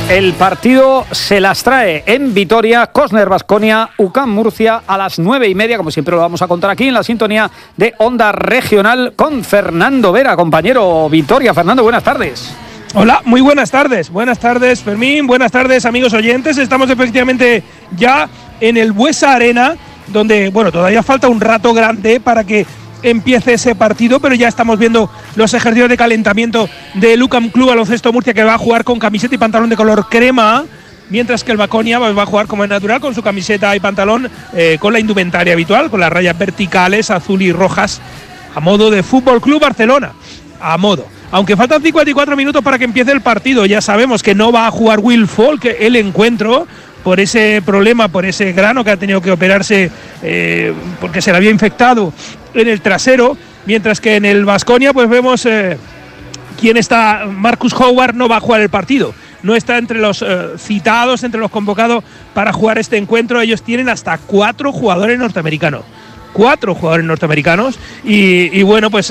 El partido se las trae en Vitoria, Cosner Baskonia, UCAM Murcia a las 9:30, como siempre lo vamos a contar aquí en la sintonía de Onda Regional con Fernando Vera, compañero Vitoria. Fernando, buenas tardes. Hola, muy buenas tardes. Buenas tardes, Fermín. Buenas tardes, amigos oyentes. Estamos efectivamente ya en el Buesa Arena, donde, bueno, todavía falta un rato grande para que empiece ese partido, pero ya estamos viendo los ejercicios de calentamiento del UCAM Club Baloncesto Murcia, que va a jugar con camiseta y pantalón de color crema, mientras que el Baskonia va a jugar como es natural, con su camiseta y pantalón, con la indumentaria habitual, con las rayas verticales, azul y rojas, a modo de Fútbol Club Barcelona, a modo. Aunque faltan 54 minutos para que empiece el partido, ya sabemos que no va a jugar Will Folk el encuentro, por ese problema, por ese grano que ha tenido que operarse porque se le había infectado en el trasero, mientras que en el Baskonia pues vemos quién está. Marcus Howard no va a jugar el partido, no está entre los citados, entre los convocados para jugar este encuentro. Ellos tienen hasta 4 jugadores norteamericanos. 4 jugadores norteamericanos y bueno, pues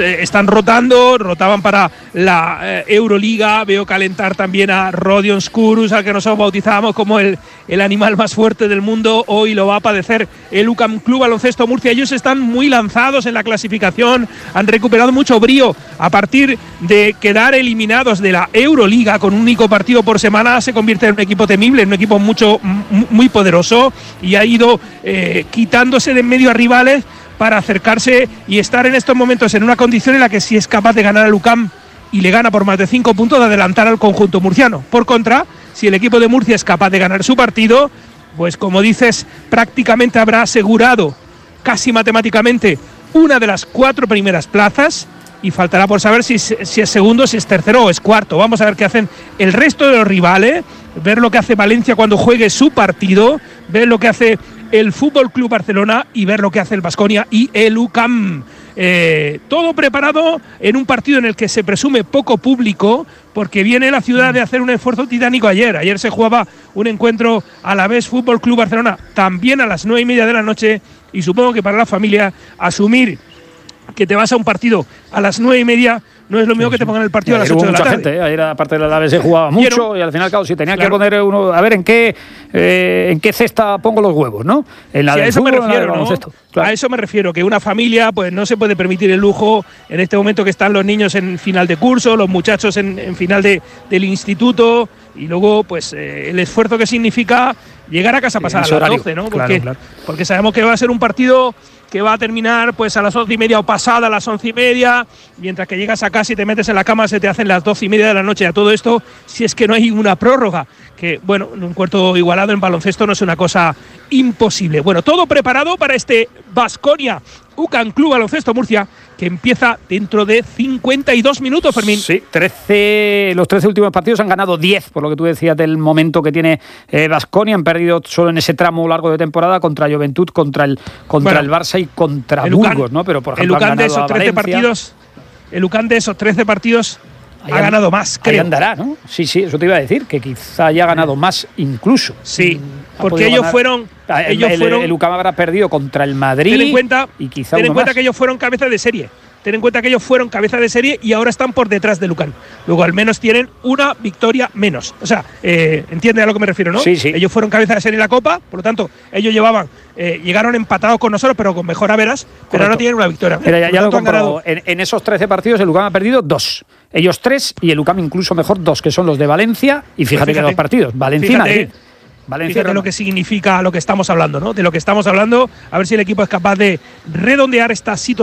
rotaban para la Euroliga. Veo calentar también a Rodion Skurus, al que nosotros bautizamos como el animal más fuerte del mundo. Hoy lo va a padecer el UCAM Club Baloncesto Murcia. Ellos están muy lanzados en la clasificación, han recuperado mucho brío a partir de quedar eliminados de la Euroliga con un único partido por semana. Se convierte en un equipo temible, en un equipo muy poderoso, y ha ido quitándose de en medio a rivales para acercarse y estar en estos momentos en una condición en la que, si es capaz de ganar al UCAM y le gana por más de 5 puntos, de adelantar al conjunto murciano. Por contra, si el equipo de Murcia es capaz de ganar su partido, pues como dices, prácticamente habrá asegurado, casi matemáticamente, una de las 4 primeras plazas, y faltará por saber si es segundo, si es tercero o es cuarto. Vamos a ver qué hacen el resto de los rivales, ver lo que hace Valencia cuando juegue su partido, ver lo que hace el Fútbol Club Barcelona y ver lo que hace el Baskonia y el UCAM. Todo preparado en un partido en el que se presume poco público, porque viene la ciudad de hacer un esfuerzo titánico ayer. Ayer se jugaba un encuentro a la vez Fútbol Club Barcelona, también a las 9:30 de la noche, y supongo que para la familia asumir que te vas a un partido a las 9:30 no es lo mismo que te pongan el partido a las 8 de la tarde. Gente, ayer aparte de la Alavés se jugaba mucho, y al final, claro, si tenía que poner uno, a ver en qué cesta pongo los huevos, ¿no? En la del fútbol, a eso me refiero, que una familia pues no se puede permitir el lujo en este momento que están los niños en final de curso, los muchachos en final del instituto, y luego pues el esfuerzo que significa llegar a casa pasada a las 12, ¿no? Porque sabemos que va a ser un partido que va a terminar pues a las 11:30 o pasada a las 11:30, mientras que llegas a casa y te metes en la cama, se te hacen las 12:30 de la noche. A todo esto, si es que no hay una prórroga, que bueno, en un cuarto igualado en baloncesto no es una cosa imposible. Bueno, todo preparado para este Baskonia UCAM Club Baloncesto Murcia, que empieza dentro de 52 minutos, Fermín. Sí, los 13 últimos partidos han ganado 10, por lo que tú decías del momento que tiene Baskonia. Han perdido solo en ese tramo largo de temporada contra Juventud, contra el Barça y contra Burgos, ¿no? Pero por ejemplo, el UCAM de esos 13 partidos, el UCAM de esos 13 partidos ha ganado más, creo. Ahí andará, ¿no? Sí, eso te iba a decir, que quizá haya ganado más incluso. Sí, porque ellos fueron... El UCAM habrá perdido contra el Madrid. Ten en cuenta que ellos fueron cabeza de serie. Ten en cuenta que ellos fueron cabeza de serie y ahora están por detrás del UCAM. Luego al menos tienen una victoria menos. O sea, entiende a lo que me refiero, ¿no? Sí. Ellos fueron cabeza de serie en la Copa, por lo tanto, ellos llegaron empatados con nosotros, pero con mejor averas, pero ahora tienen una victoria. Mira, ya lo he comprobado. En esos 13 partidos el UCAM ha perdido 2. Ellos 3 y el UCAM incluso mejor 2, que son los de Valencia. Y fíjate que 2 partidos. Valencia y Madrid. Fíjate lo que significa lo que estamos hablando, ¿no? De lo que estamos hablando, a ver si el equipo es capaz de redondear esta situación.